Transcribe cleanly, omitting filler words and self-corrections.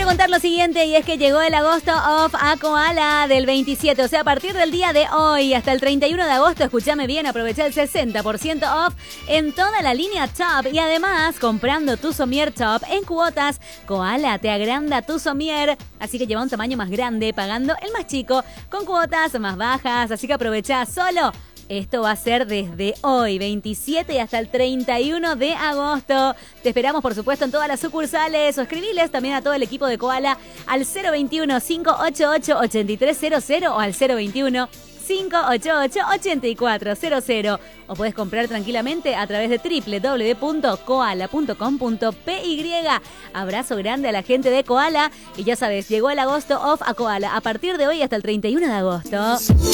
quiero contar lo siguiente, y es que llegó el agosto off a Koala del 27, o sea, a partir del día de hoy hasta el 31 de agosto, escúchame bien, aprovecha el 60% off en toda la línea Top, y además, comprando tu somier Top en cuotas, Koala te agranda tu somier, así que lleva un tamaño más grande, pagando el más chico, con cuotas más bajas, así que aprovecha solo. Esto va a ser desde hoy, 27 y hasta el 31 de agosto. Te esperamos, por supuesto, en todas las sucursales, o escribiles también a todo el equipo de Koala al 021-588-8300 o al 021-588-8400. O puedes comprar tranquilamente a través de www.koala.com.py. Abrazo grande a la gente de Koala. Y ya sabes, llegó el agosto off a Koala a partir de hoy hasta el 31 de agosto.